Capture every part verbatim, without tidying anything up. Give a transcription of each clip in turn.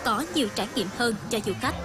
có nhiều trải nghiệm hơn cho du khách.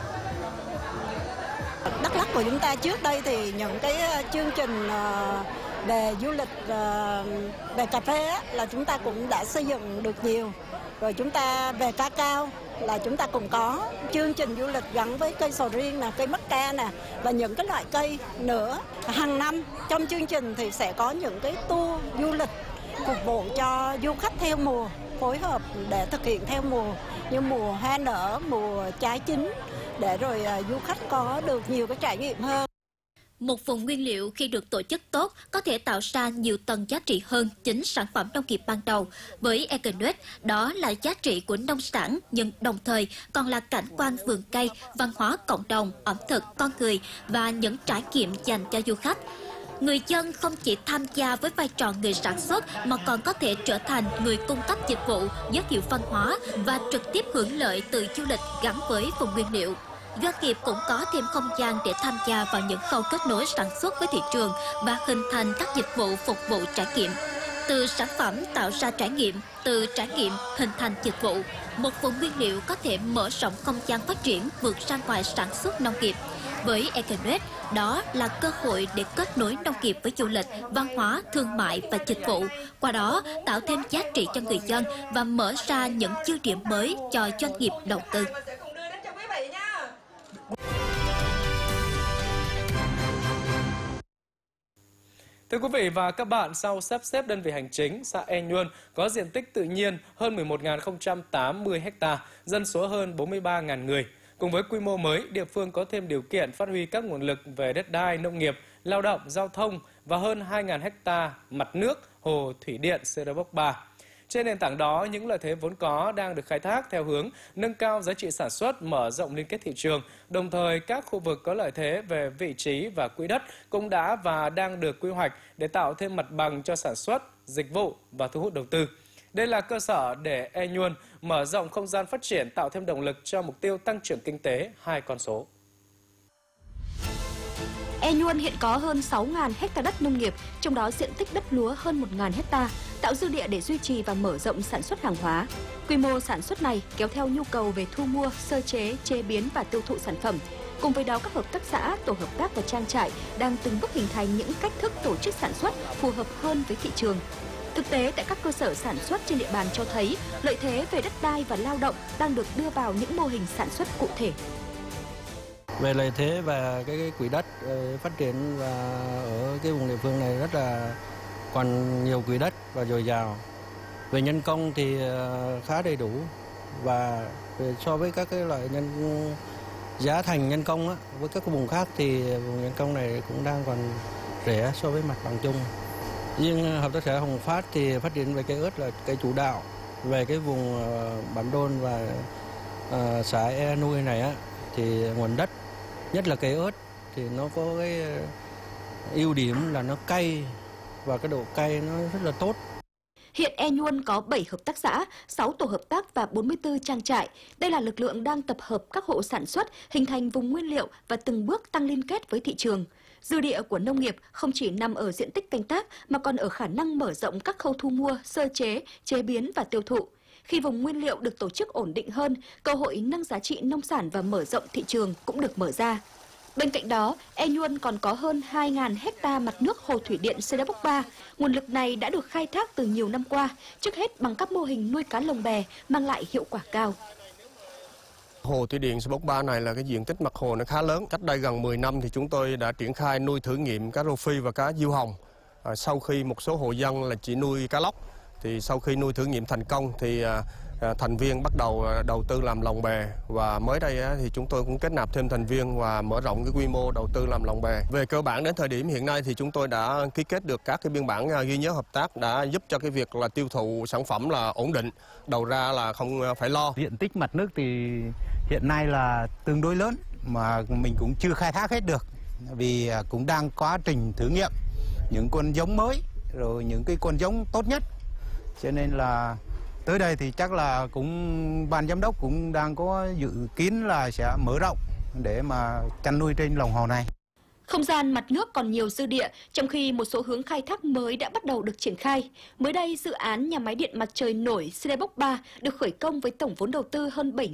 Đắk Lắk của chúng ta trước đây thì những cái chương trình về du lịch về cà phê á, là chúng ta cũng đã xây dựng được nhiều. Rồi chúng ta về ca cao là chúng ta cũng có chương trình du lịch gắn với cây sầu riêng nè, cây mắc ca nè và những cái loại cây nữa. Hàng năm trong chương trình thì sẽ có những cái tour du lịch phục vụ cho du khách theo mùa, phối hợp để thực hiện theo mùa, như mùa hoa nở, mùa trái chín, để rồi du khách có được nhiều cái trải nghiệm hơn. Một vùng nguyên liệu khi được tổ chức tốt có thể tạo ra nhiều tầng giá trị hơn chính sản phẩm nông nghiệp ban đầu. Với Econet, đó là giá trị của nông sản, nhưng đồng thời còn là cảnh quan vườn cây, văn hóa cộng đồng, ẩm thực, con người và những trải nghiệm dành cho du khách. Người dân không chỉ tham gia với vai trò người sản xuất mà còn có thể trở thành người cung cấp dịch vụ, giới thiệu văn hóa và trực tiếp hưởng lợi từ du lịch gắn với vùng nguyên liệu. Doanh nghiệp cũng có thêm không gian để tham gia vào những khâu kết nối sản xuất với thị trường và hình thành các dịch vụ phục vụ trải nghiệm. Từ sản phẩm tạo ra trải nghiệm, từ trải nghiệm hình thành dịch vụ, một vùng nguyên liệu có thể mở rộng không gian phát triển vượt ra ngoài sản xuất nông nghiệp. Với Econet, đó là cơ hội để kết nối nông nghiệp với du lịch, văn hóa, thương mại và dịch vụ, qua đó tạo thêm giá trị cho người dân và mở ra những dư địa mới cho doanh nghiệp đầu tư. Thưa quý vị và các bạn, sau sắp xếp đơn vị hành chính, xã E Nhơn có diện tích tự nhiên hơn mười một nghìn không trăm tám mươi ha, dân số hơn bốn mươi ba nghìn người. Cùng với quy mô mới, địa phương có thêm điều kiện phát huy các nguồn lực về đất đai, nông nghiệp, lao động, giao thông và hơn hai nghìn ha mặt nước, hồ, thủy điện Sê-đa-bốc ba. Trên nền tảng đó, những lợi thế vốn có đang được khai thác theo hướng nâng cao giá trị sản xuất, mở rộng liên kết thị trường. Đồng thời, các khu vực có lợi thế về vị trí và quỹ đất cũng đã và đang được quy hoạch để tạo thêm mặt bằng cho sản xuất, dịch vụ và thu hút đầu tư. Đây là cơ sở để E Nhơn mở rộng không gian phát triển, tạo thêm động lực cho mục tiêu tăng trưởng kinh tế hai con số. E Nhơn hiện có hơn sáu nghìn ha đất nông nghiệp, trong đó diện tích đất lúa hơn một nghìn ha, tạo dư địa để duy trì và mở rộng sản xuất hàng hóa. Quy mô sản xuất này kéo theo nhu cầu về thu mua, sơ chế, chế biến và tiêu thụ sản phẩm. Cùng với đó, các hợp tác xã, tổ hợp tác và trang trại đang từng bước hình thành những cách thức tổ chức sản xuất phù hợp hơn với thị trường. Thực tế, tại các cơ sở sản xuất trên địa bàn cho thấy lợi thế về đất đai và lao động đang được đưa vào những mô hình sản xuất cụ thể. Về lợi thế và cái, cái quỹ đất phát triển và ở cái vùng địa phương này rất là còn nhiều quỹ đất và dồi dào. Về nhân công thì khá đầy đủ, và về so với các cái loại nhân giá thành nhân công á, với các vùng khác thì vùng nhân công này cũng đang còn rẻ so với mặt bằng chung. Riêng hợp tác xã Hồng Phát thì phát triển về cây ớt là cây chủ đạo. Về cái vùng Bản Đôn và uh, xã E Nuôi này á, thì nguồn đất, nhất là cây ớt, thì nó có cái ưu điểm là nó cay và cái độ cay nó rất là tốt. Hiện E Nhơn có bảy hợp tác xã, sáu tổ hợp tác và bốn mươi tư trang trại. Đây là lực lượng đang tập hợp các hộ sản xuất, hình thành vùng nguyên liệu và từng bước tăng liên kết với thị trường. Dư địa của nông nghiệp không chỉ nằm ở diện tích canh tác mà còn ở khả năng mở rộng các khâu thu mua, sơ chế, chế biến và tiêu thụ. Khi vùng nguyên liệu được tổ chức ổn định hơn, cơ hội nâng giá trị nông sản và mở rộng thị trường cũng được mở ra. Bên cạnh đó, E Nhơn còn có hơn hai nghìn ha mặt nước hồ thủy điện Sê-đa-bốc ba. Nguồn lực này đã được khai thác từ nhiều năm qua, trước hết bằng các mô hình nuôi cá lồng bè mang lại hiệu quả cao. Hồ thủy điện Sê-đa-bốc ba này là cái diện tích mặt hồ nó khá lớn. Cách đây gần mười năm thì chúng tôi đã triển khai nuôi thử nghiệm cá rô phi và cá diêu hồng. À, sau khi một số hộ dân là chỉ nuôi cá lóc, thì sau khi nuôi thử nghiệm thành công thì à, à, thành viên bắt đầu đầu tư làm lồng bè, và mới đây á, thì chúng tôi cũng kết nạp thêm thành viên và mở rộng cái quy mô đầu tư làm lồng bè. Về cơ bản đến thời điểm hiện nay thì chúng tôi đã ký kết được các cái biên bản ghi nhớ hợp tác đã giúp cho cái việc là tiêu thụ sản phẩm là ổn định, đầu ra là không phải lo. Diện tích mặt nước thì hiện nay là tương đối lớn mà mình cũng chưa khai thác hết được, vì cũng đang quá trình thử nghiệm những con giống mới, rồi những cái con giống tốt nhất. Cho nên là tới đây thì chắc là cũng ban giám đốc cũng đang có dự kiến là sẽ mở rộng để mà chăn nuôi trên lòng hồ này. Không gian mặt nước còn nhiều dư địa, trong khi một số hướng khai thác mới đã bắt đầu được triển khai. Mới đây, dự án nhà máy điện mặt trời nổi Sê-đa-bốc ba được khởi công với tổng vốn đầu tư hơn bảy